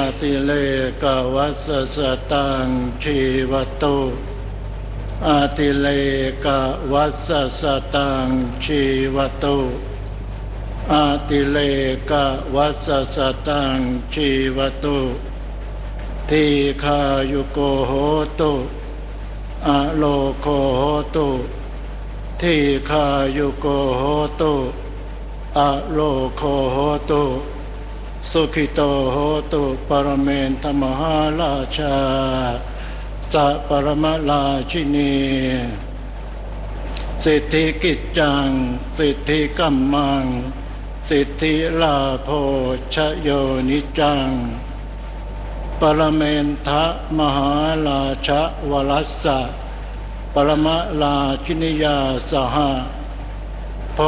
ติเลกวัสสตังชีวตุอาติเลกวัสสตังชีวตุอาติเลกวัสสตังชีวตุทีฆายุโกโหตุอโลโกโหตุทีฆายุโกโหตุอโลโกโหตุสุขิโตโหตุปรเมนตมหาราชาสัปรมราชินีสิทธิกิจจังสิทธิกัมมังสิทธิลาโภชโยนิจังปรเมนทะมหาราชวรัสสะปรมราชินียาสห